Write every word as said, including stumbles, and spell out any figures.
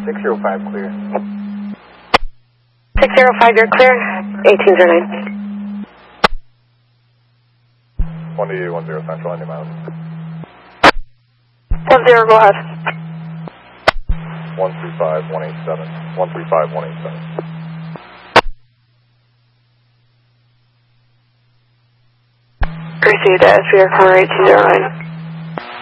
six zero five clear. six zero five, you're clear. eighteen zero nine. one eight one zero Central, any miles? one zero, go ahead. one three five one eight seven. one three five one eight seven. Received S V R car eighteen zero nine.